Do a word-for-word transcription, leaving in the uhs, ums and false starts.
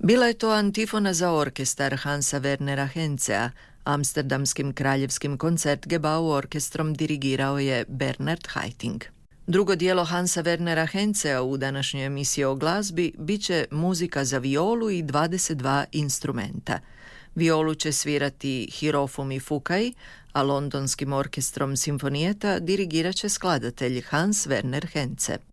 Bila je to antifona za orkestar Hansa Wernera Henzea. Amsterdamskim kraljevskim koncertgebau orkestrom dirigirao je Bernard Haitink. Drugo dijelo Hansa Wernera Henzea u današnjoj emisiji o glazbi bit će muzika za violu i dvadeset dva instrumenta. Violu će svirati Hirofumi Fukai, a londonskim orkestrom simfonijeta dirigirat će skladatelj Hans Werner Henze.